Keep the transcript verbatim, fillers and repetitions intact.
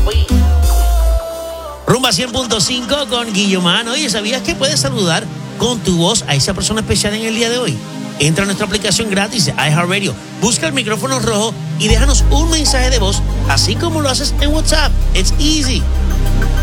Rumba cien punto cinco con Guillomán. Oye, ¿sabías que puedes saludar con tu voz a esa persona especial en el día de hoy? Entra a nuestra aplicación gratis de iHeartRadio, busca el micrófono rojo y déjanos un mensaje de voz, así como lo haces en WhatsApp. It's easy.